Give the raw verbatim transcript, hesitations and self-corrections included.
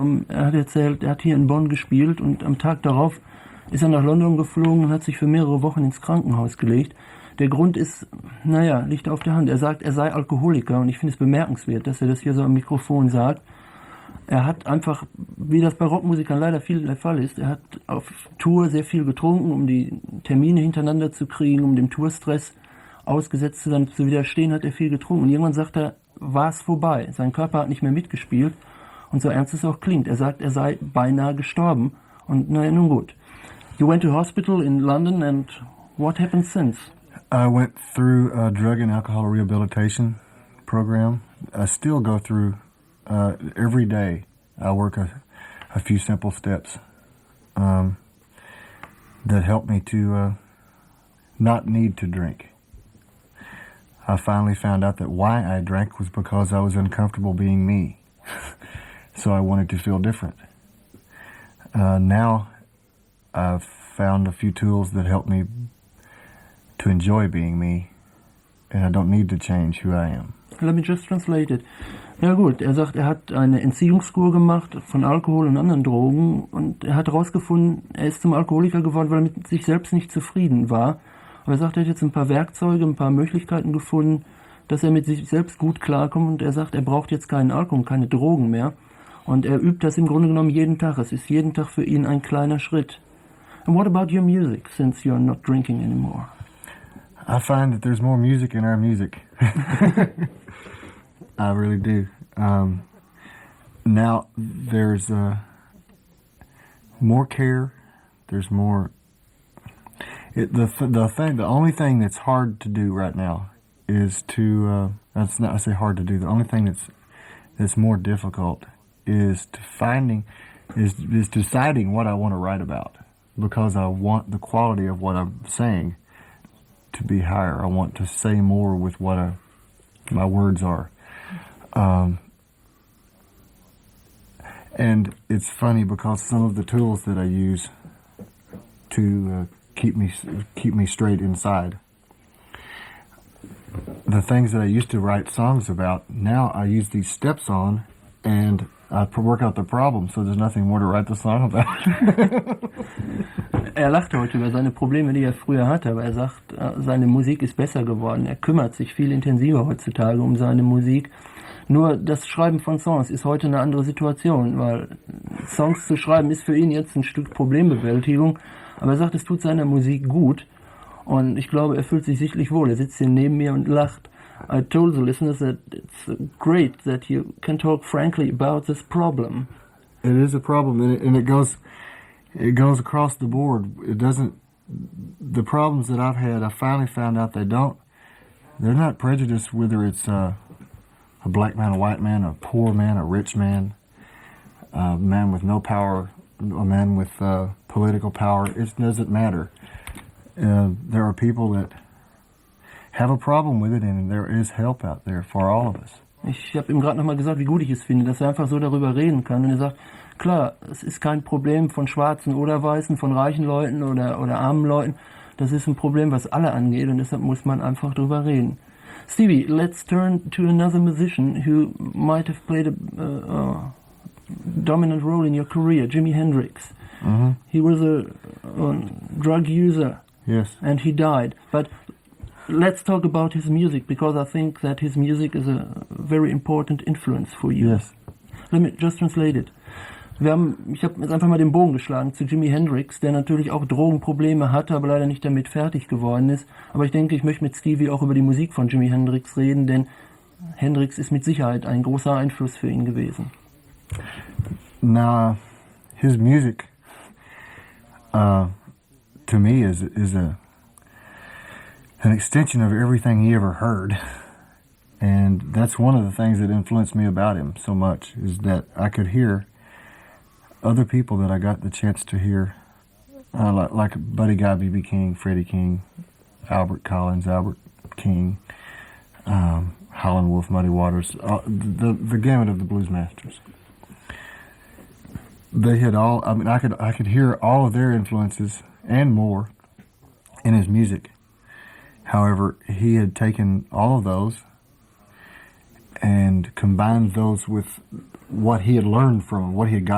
Er hat erzählt, er hat hier in Bonn gespielt und am Tag darauf ist er nach London geflogen und hat sich für mehrere Wochen ins Krankenhaus gelegt. Der Grund ist, naja, liegt auf der Hand. Er sagt, er sei Alkoholiker und ich finde es bemerkenswert, dass er das hier so am Mikrofon sagt. Er hat einfach, wie das bei Rockmusikern leider viel der Fall ist, er hat auf Tour sehr viel getrunken, um die Termine hintereinander zu kriegen, um dem Tourstress ausgesetzt zu sein, zu widerstehen, hat er viel getrunken. Und irgendwann sagt er, war es vorbei. Sein Körper hat nicht mehr mitgespielt. Und so ernst es auch klingt. Er sagt, er sei beinahe gestorben. Und naja, nun gut. You went to hospital in London and what happened since? I went through a drug and alcohol rehabilitation program. I still go through uh, every day. I work a, a few simple steps um, that help me to uh, not need to drink. I finally found out that why I drank was because I was uncomfortable being me. So I wanted to feel different. Uh, now I've found a few tools that help me to enjoy being me, and I don't need to change who I am. Let me just translate it. Ja gut, er sagt, er hat eine Entziehungskur gemacht von Alkohol und anderen Drogen und er hat herausgefunden, er ist zum Alkoholiker geworden, weil er mit sich selbst nicht zufrieden war. Aber er sagt, er hat jetzt ein paar Werkzeuge, ein paar Möglichkeiten gefunden, dass er mit sich selbst gut klarkommt und er sagt, er braucht jetzt keinen Alkohol, keine Drogen mehr. Und er übt das im Grunde genommen jeden Tag. Es ist jeden Tag für ihn ein kleiner Schritt. And what about your music, since you're not drinking anymore? I find that there's more music in our music. I really do. Um, now there's uh, more care. There's more. It, the the thing, the only thing that's hard to do right now is to. Uh, that's not I say hard to do. The only thing that's that's more difficult is to finding is is deciding what I want to write about, because I want the quality of what I'm saying to be higher. I want to say more with what I, my words are. Um, and it's funny because some of the tools that I use to uh, keep me keep me straight inside, the things that I used to write songs about, now I use these steps on, and I work out the problem, so there's nothing more to write the song about. Er lacht heute über seine Probleme, die er früher hatte, aber er sagt, seine Musik ist besser geworden. Er kümmert sich viel intensiver heutzutage um seine Musik. Nur das Schreiben von Songs ist heute eine andere Situation, weil Songs zu schreiben ist für ihn jetzt ein Stück Problembewältigung, aber er sagt, es tut seiner Musik gut und ich glaube, er fühlt sich sichtlich wohl. Er sitzt hier neben mir und lacht. I told the listeners that it's great that you can talk frankly about this problem. It is a problem, and it, and it goes, it goes across the board. It doesn't. The problems that I've had, I finally found out they don't. They're not prejudiced whether it's uh, a black man, a white man, a poor man, a rich man, a man with no power, a man with uh, political power. It doesn't matter. Uh, there are people that have a problem with it, and there is help out there for all of us. Ich habe ihm gerade nochmal gesagt, wie gut ich es finde, dass er einfach so darüber reden kann. Und er sagt, klar, es ist kein Problem von Schwarzen oder Weißen, von reichen Leuten oder, oder armen Leuten. Das ist ein Problem, was alle angeht, und deshalb muss man einfach drüber reden. Stevie, let's turn to another musician who might have played a, uh, a dominant role in your career, Jimi Hendrix. Mm-hmm. He was a, a drug user. Yes. And he died. But let's talk about his music, because I think that his music is a very important influence for you. Yes. Let me just translate it. Wir haben, ich habe jetzt einfach mal den Bogen geschlagen zu Jimi Hendrix, der natürlich auch Drogenprobleme hatte, aber leider nicht damit fertig geworden ist. Aber ich denke, ich möchte mit Stevie auch über die Musik von Jimi Hendrix reden, denn Hendrix ist mit Sicherheit ein großer Einfluss für ihn gewesen. Now, his music, uh, to me, is is a an extension of everything he ever heard. And that's one of the things that influenced me about him so much, is that I could hear other people that I got the chance to hear, uh, like, like Buddy Guy, B B King, Freddie King, Albert Collins, Albert King, um, Howlin' Wolf, Muddy Waters, uh, the the gamut of the blues masters. They had all. I mean, I could I could hear all of their influences and more in his music. However, he had taken all of those and combined those with what he had learned from, what he had gotten